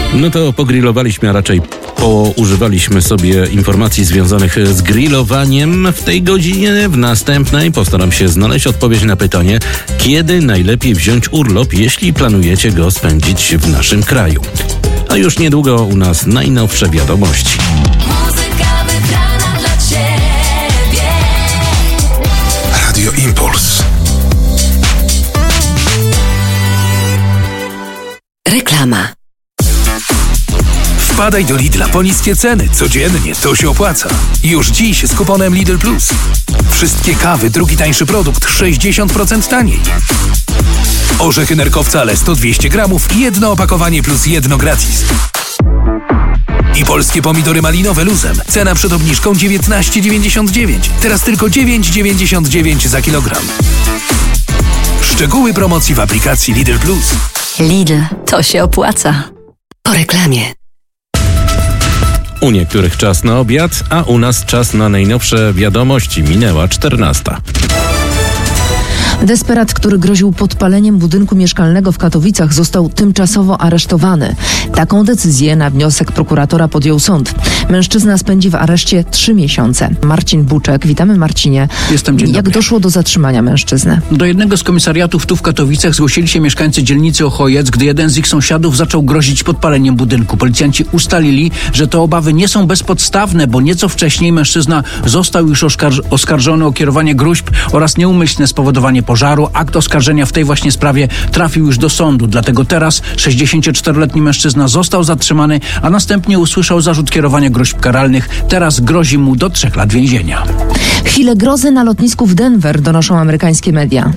No to pogrillowaliśmy, a raczej poużywaliśmy sobie informacji związanych z grillowaniem. W tej godzinie, w następnej postaram się znaleźć odpowiedź na pytanie, kiedy najlepiej wziąć urlop, jeśli planujecie go spędzić w naszym kraju. A już niedługo u nas najnowsze wiadomości. Muzyka wybrana dla Ciebie. Radio Impuls. Reklama. Wpadaj do Lidla po niskie ceny. Codziennie to się opłaca. Już dziś z kuponem Lidl Plus. Wszystkie kawy, drugi tańszy produkt 60% taniej. Orzechy nerkowcale 100-200 gramów i jedno opakowanie plus jedno gratis. I polskie pomidory malinowe luzem. Cena przed obniżką 19,99. Teraz tylko 9,99 za kilogram. Szczegóły promocji w aplikacji Lidl Plus. Lidl, to się opłaca. Po reklamie. U niektórych czas na obiad, a u nas czas na najnowsze wiadomości. Minęła 14. Desperat, który groził podpaleniem budynku mieszkalnego w Katowicach, został tymczasowo aresztowany. Taką decyzję na wniosek prokuratora podjął sąd. Mężczyzna spędzi w areszcie 3 miesiące. Marcin Buczek, witamy Marcinie. Jestem, dzień dobry. Jak doszło do zatrzymania mężczyzny? Do jednego z komisariatów tu w Katowicach zgłosili się mieszkańcy dzielnicy Ochojec, gdy jeden z ich sąsiadów zaczął grozić podpaleniem budynku. Policjanci ustalili, że te obawy nie są bezpodstawne, bo nieco wcześniej mężczyzna został już oskarżony o kierowanie gróźb oraz nieumyślne spowodowanie pożaru. Akt oskarżenia w tej właśnie sprawie trafił już do sądu. Dlatego teraz 64-letni mężczyzna został zatrzymany, a następnie usłyszał zarzut kierowania gróźb karalnych. Teraz grozi mu do 3 lat więzienia. Chwile grozy na lotnisku w Denver, donoszą amerykańskie media.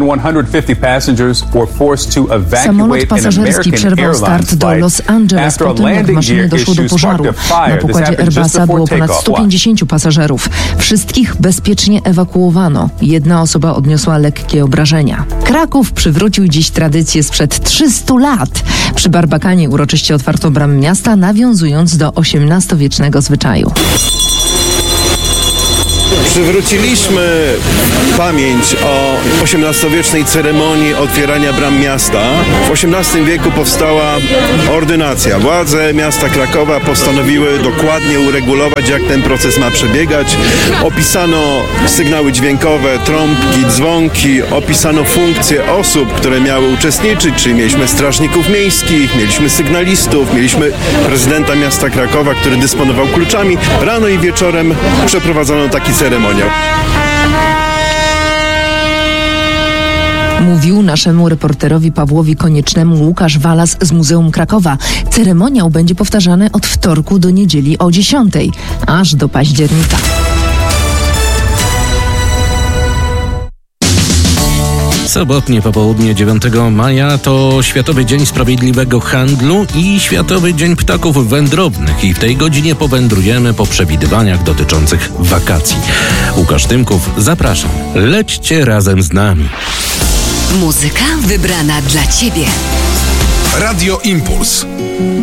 Samolot pasażerski przerwał start do Los Angeles po tym, jak w maszynie doszło do pożaru. Na pokładzie Airbusa było ponad 150 pasażerów. Wszystkich bezpiecznie ewakuowano. Jedna osoba odniosła lekkie obrażenia. Kraków przywrócił dziś tradycję sprzed 300 lat. Przy Barbakanie uroczyście otwarto bramy miasta, nawiązując do XVIII-wiecznego zwyczaju. Przywróciliśmy pamięć o XVIII-wiecznej ceremonii otwierania bram miasta. W XVIII wieku powstała ordynacja. Władze miasta Krakowa postanowiły dokładnie uregulować, jak ten proces ma przebiegać. Opisano sygnały dźwiękowe, trąbki, dzwonki, opisano funkcje osób, które miały uczestniczyć, czyli mieliśmy strażników miejskich, mieliśmy sygnalistów, mieliśmy prezydenta miasta Krakowa, który dysponował kluczami. Rano i wieczorem przeprowadzono taki ceremoniał. Mówił naszemu reporterowi Pawłowi Koniecznemu Łukasz Walas z Muzeum Krakowa. Ceremoniał będzie powtarzany od wtorku do niedzieli o 10, aż do października. Sobotnie popołudnie 9 maja to Światowy Dzień Sprawiedliwego Handlu i Światowy Dzień Ptaków Wędrownych. I w tej godzinie powędrujemy po przewidywaniach dotyczących wakacji. Łukasz Tymków, zapraszam. Lećcie razem z nami. Muzyka wybrana dla Ciebie. Radio Impuls.